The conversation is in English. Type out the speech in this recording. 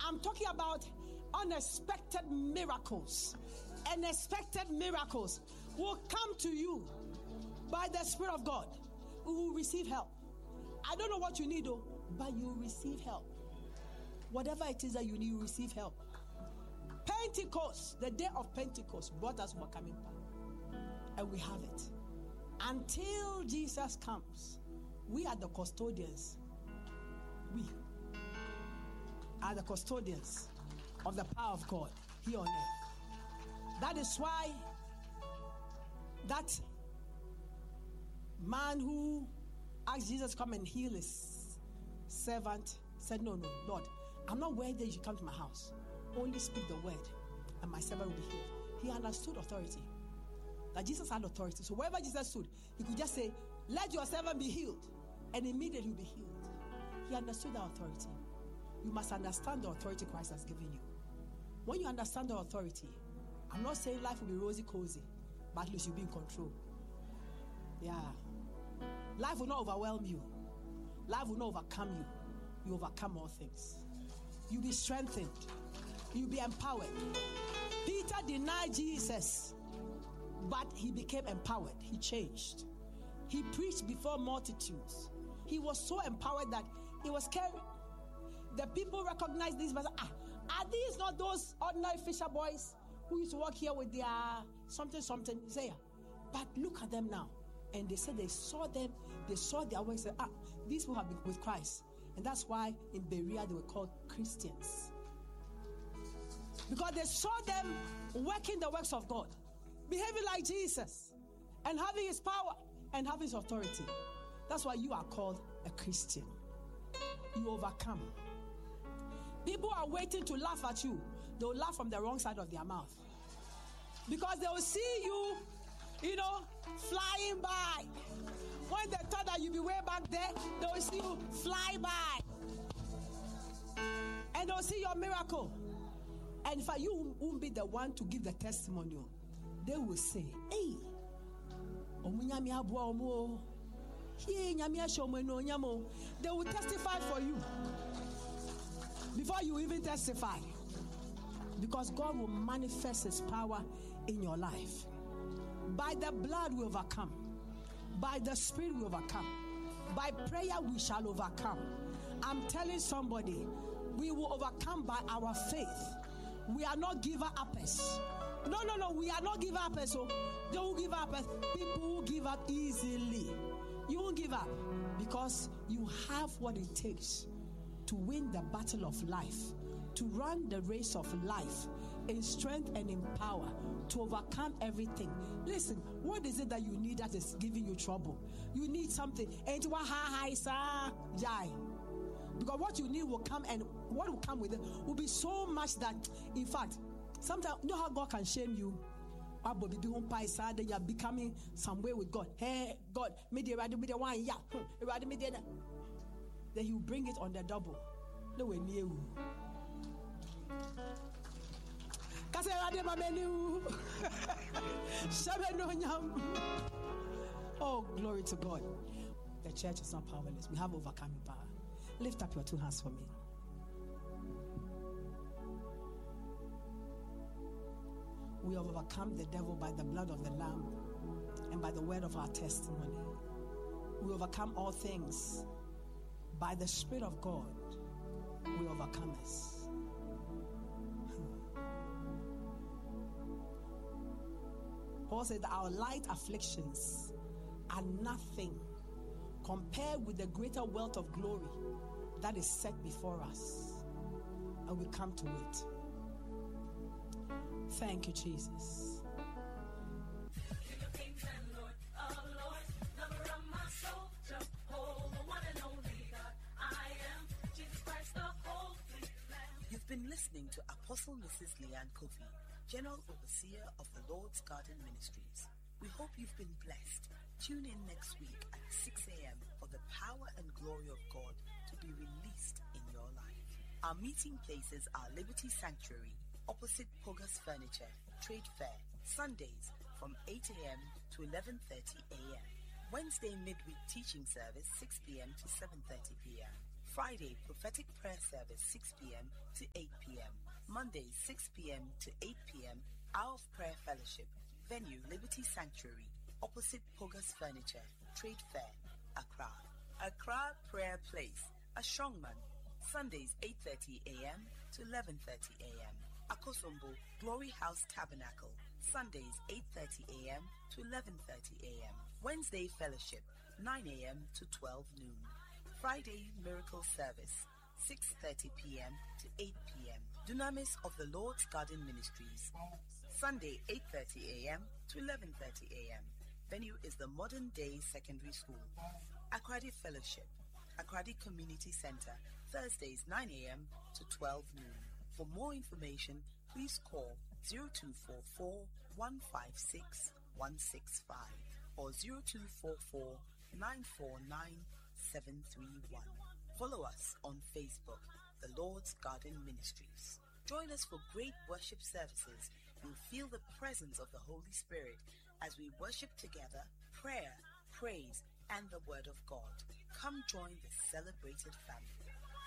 I'm talking about unexpected miracles. Unexpected miracles will come to you by the Spirit of God. You will receive help. I don't know what you need though, but you will receive help. Whatever it is that you need, you receive help. Pentecost, the day of Pentecost, brought us overcoming power. And we have it. Until Jesus comes, we are the custodians. We are the custodians of the power of God here on earth. That is why that man who asked Jesus to come and heal his servant said, no, Lord, I'm not worthy you should come to my house. Only speak the word and my servant will be healed. He understood authority. That Jesus had authority. So wherever Jesus stood, he could just say, let your servant be healed. And immediately he'll be healed. He understood the authority. You must understand the authority Christ has given you. When you understand the authority, I'm not saying life will be rosy-cozy, but at least you'll be in control. Yeah. Life will not overwhelm you. Life will not overcome you. You overcome all things. You'll be strengthened. You'll be empowered. Peter denied Jesus, but he became empowered. He changed. He preached before multitudes. He was so empowered that he was carried. The people recognized this person. Are these not those ordinary fisher boys who used to work here with their something? Say, but look at them now. And they said they saw them, they saw their work, said, these people have been with Christ. And that's why in Berea they were called Christians. Because they saw them working the works of God, behaving like Jesus, and having his power and having his authority. That's why you are called a Christian. You overcome. People are waiting to laugh at you. They will laugh from the wrong side of their mouth. Because they will see you, flying by. When they thought that you'd be way back there, they will see you fly by. And they'll see your miracle. And in fact, you won't be the one to give the testimony. They will say, hey, they will testify for you before you even testify. Because God will manifest his power in your life. By the blood we overcome. By the Spirit we overcome. By prayer we shall overcome. I'm telling somebody, we will overcome by our faith. We are not giver-uppers. No, we are not giver-uppers. So don't give up. People who give up easily. You won't give up because you have what it takes to win the battle of life, to run the race of life in strength and in power, to overcome everything. Listen, what is it that you need that is giving you trouble? You need something. Because what you need will come, and what will come with it will be so much that, in fact, sometimes, you know how God can shame you? Then you are becoming some way with God. Hey, God, then he will bring it on the double. No way near you. Oh, glory to God. The church is not powerless. We have overcoming power. Lift up your two hands for me. We have overcome the devil by the blood of the Lamb and by the word of our testimony. We overcome all things by the Spirit of God. We overcome us. Paul said that our light afflictions are nothing compared with the greater wealth of glory that is set before us. And we come to it. Thank you, Jesus. King of kings and Lord of lords, lover of my soul, Jehovah, one and only God, I am Jesus Christ, the Holy Lamb. You've been listening to Apostle Mrs. Leanne Kofi, General Overseer of the Lord's Garden Ministries. We hope you've been blessed. Tune in next week at 6 a.m. for the power and glory of God to be released in your life. Our meeting places are Liberty Sanctuary, opposite Pogas Furniture, Trade Fair, Sundays from 8 a.m. to 11:30 a.m. Wednesday midweek teaching service 6 p.m. to 7:30 p.m. Friday prophetic prayer service 6 p.m. to 8 p.m. Mondays 6 p.m. to 8 p.m. Hour of Prayer Fellowship. Venue Liberty Sanctuary, opposite Pogas Furniture, Trade Fair, Accra. Accra Prayer Place, a strongman. Sundays 8:30 a.m. to 11:30 a.m. Akosombo Glory House Tabernacle, Sundays 8:30 a.m. to 11:30 a.m. Wednesday Fellowship, 9 a.m. to 12 noon. Friday Miracle Service, 6:30 p.m. to 8 p.m. Dunamis of the Lord's Garden Ministries, Sunday 8:30 a.m. to 11:30 a.m. Venue is the Modern Day Secondary School. Akradi Fellowship, Akradi Community Center, Thursdays 9 a.m. to 12 noon. For more information, please call 0244 156 165 or 0244 949 731. Follow us on Facebook, The Lord's Garden Ministries. Join us for great worship services. You'll feel the presence of the Holy Spirit as we worship together, prayer, praise, and the Word of God. Come join the celebrated family.